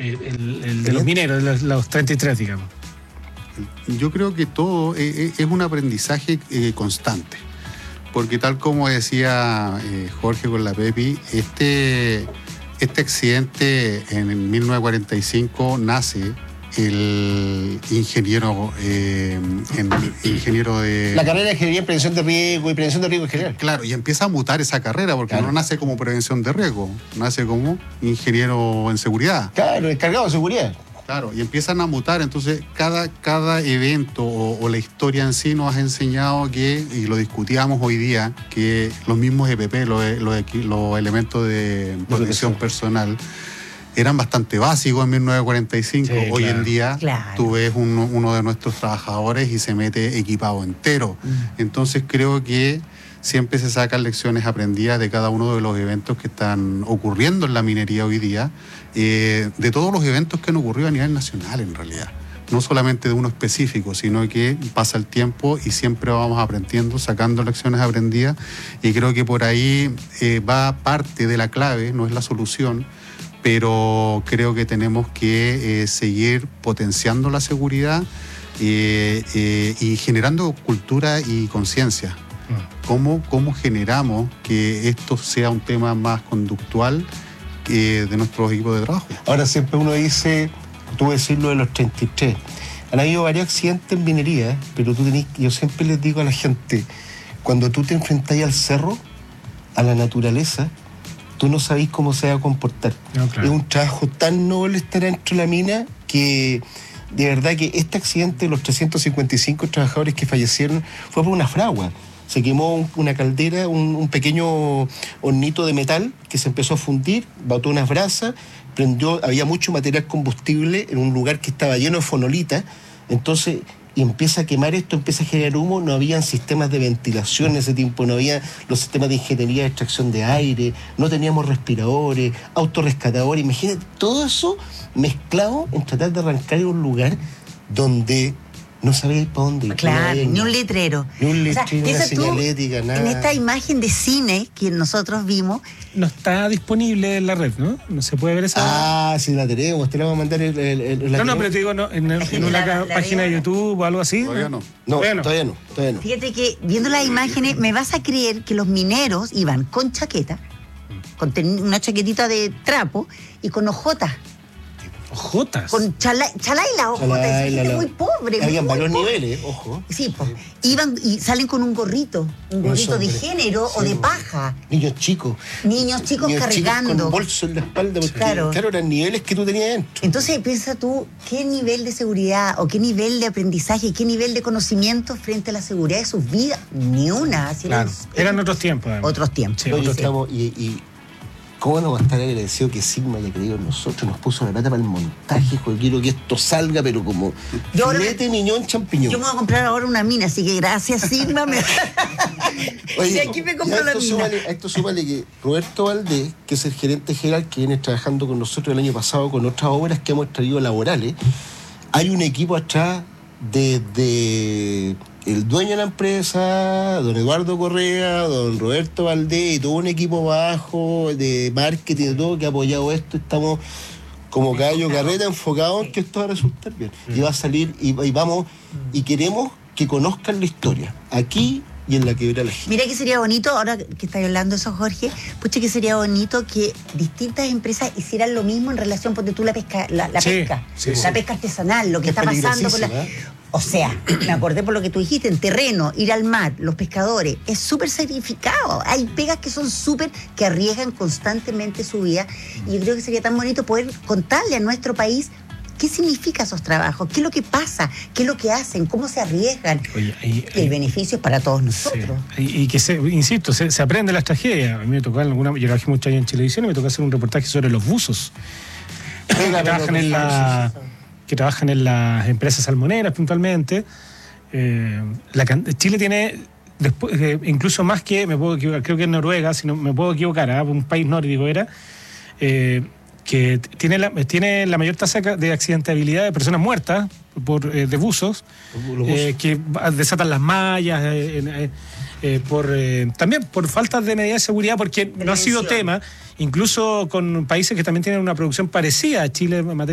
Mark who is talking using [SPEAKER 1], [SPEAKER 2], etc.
[SPEAKER 1] el de los mineros, los 33, digamos.
[SPEAKER 2] Yo creo que todo es un aprendizaje constante, porque tal como decía Jorge con la Pepi, este accidente en 1945 nace el ingeniero de...
[SPEAKER 3] La carrera de ingeniería en prevención de riesgo y prevención de riesgo en general.
[SPEAKER 2] Claro, y empieza a mutar esa carrera, porque no nace como prevención de riesgo, nace como ingeniero en seguridad.
[SPEAKER 3] Claro, encargado de seguridad.
[SPEAKER 2] Claro, y empiezan a mutar, entonces cada evento o la historia en sí nos ha enseñado que, y lo discutíamos hoy día, que los mismos EPP, los elementos de protección personal, eran bastante básicos en 1945. Sí, hoy en día tú ves uno de nuestros trabajadores y se mete equipado entero. Entonces creo que siempre se sacan lecciones aprendidas de cada uno de los eventos que están ocurriendo en la minería hoy día, de todos los eventos que han ocurrido a nivel nacional en realidad. No solamente de uno específico, sino que pasa el tiempo y siempre vamos aprendiendo, sacando lecciones aprendidas, y creo que por ahí va parte de la clave, no es la solución, pero creo que tenemos que seguir potenciando la seguridad y generando cultura y conciencia. ¿Cómo generamos que esto sea un tema más conductual de nuestros equipos de trabajo?
[SPEAKER 3] Ahora siempre uno dice, tú decís lo de los 33. Han habido varios accidentes en minería, pero yo siempre les digo a la gente, cuando tú te enfrentás al cerro, a la naturaleza, tú no sabés cómo se va a comportar. No, claro. Es un trabajo tan noble estar dentro de la mina que de verdad que este accidente de los 355 trabajadores que fallecieron fue por una fragua. Se quemó una caldera, un pequeño hornito de metal que se empezó a fundir, botó unas brasas, prendió, había mucho material combustible en un lugar que estaba lleno de fonolita, entonces y empieza a quemar esto, empieza a generar humo. No habían sistemas de ventilación en ese tiempo, no había los sistemas de ingeniería de extracción de aire, no teníamos respiradores, autorrescatadores. Imagínate, todo eso mezclado en tratar de arrancar en un lugar donde no sabíais para dónde ir.
[SPEAKER 4] Claro, ni un letrero.
[SPEAKER 3] Ni un letrero, una señalética, nada.
[SPEAKER 4] En esta imagen de cine que nosotros vimos...
[SPEAKER 1] No está disponible en la red, ¿no? No se puede ver esa...
[SPEAKER 3] Ah, sí la tenemos, te la vamos a mandar
[SPEAKER 1] No, pero te digo, no, en una página de YouTube o algo así.
[SPEAKER 2] Todavía no.
[SPEAKER 3] Todavía no.
[SPEAKER 4] Fíjate que viendo las imágenes me vas a creer que los mineros iban con chaqueta, con una chaquetita de trapo y con ojotas.
[SPEAKER 1] ¿Ojotas?
[SPEAKER 4] Con chalay la ojota, es muy pobre.
[SPEAKER 3] Habían varios niveles, ojo.
[SPEAKER 4] Sí, pues. Iban y salen con un gorrito de género o de paja.
[SPEAKER 3] Niños chicos
[SPEAKER 4] cargando.
[SPEAKER 3] Con bolso en la espalda, porque claro, eran niveles que tú tenías dentro.
[SPEAKER 4] Entonces piensa tú, qué nivel de seguridad o qué nivel de aprendizaje, qué nivel de conocimiento frente a la seguridad de sus vidas. Ni una.
[SPEAKER 1] Claro. Eran otros tiempos. Además.
[SPEAKER 4] Otros tiempos.
[SPEAKER 3] Sí, y ¿cómo nos va a estar agradecido que Sigma haya creído en nosotros? Nos puso la plata para el montaje, porque quiero que esto salga, pero como filete, miñón, champiñón.
[SPEAKER 4] Yo me voy a comprar ahora una mina, así que gracias, Sigma.
[SPEAKER 3] Oye,
[SPEAKER 4] si aquí me compro la mina.
[SPEAKER 3] A esto súmale que Roberto Valdés, que es el gerente general que viene trabajando con nosotros el año pasado con otras obras que hemos traído laborales, hay un equipo atrás desde el dueño de la empresa, don Eduardo Correa, don Roberto Valdés y todo un equipo bajo de marketing y todo que ha apoyado esto. Estamos como caballo carreta enfocados en que esto va a resultar bien. Y va a salir y vamos y queremos que conozcan la historia aquí y en la Quebrada La Gil.
[SPEAKER 4] Mira que sería bonito, ahora que estás hablando de eso, Jorge, pucha que sería bonito que distintas empresas hicieran lo mismo en relación, ponte tú la pesca, la pesca artesanal, lo que está pasando con la... O sea, me acordé por lo que tú dijiste, en terreno, ir al mar, los pescadores, es súper sacrificado. Hay pegas que son súper, que arriesgan constantemente su vida. Y yo creo que sería tan bonito poder contarle a nuestro país qué significa esos trabajos, qué es lo que pasa, qué es lo que hacen, cómo se arriesgan. El beneficio es para todos nosotros.
[SPEAKER 1] Sí. Y que, insisto, se aprende las tragedias. A mí me tocó yo trabajé muchos años en Televisión y me tocó hacer un reportaje sobre los buzos. que trabajan en las empresas salmoneras puntualmente. Chile tiene, incluso más que, me puedo equivocar, creo que en Noruega, si no me puedo equivocar, un país nórdico era, que tiene la mayor tasa de accidentabilidad de personas muertas de buzos, que desatan las mallas, también por falta de medidas de seguridad, porque no ha sido tema, incluso con países que también tienen una producción parecida a Chile en materia